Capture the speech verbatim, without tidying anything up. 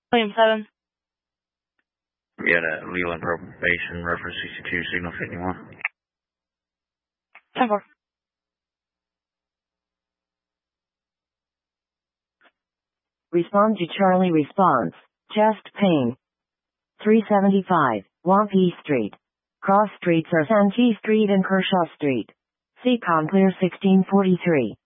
William seven. We had a Leland probation, reference sixty-two, signal fifty-one. ten four. Respond to Charlie response. Chest pain. three seventy-five, Wampy Street. Cross streets are Santee Street and Kershaw Street. C-Com clear sixteen forty-three.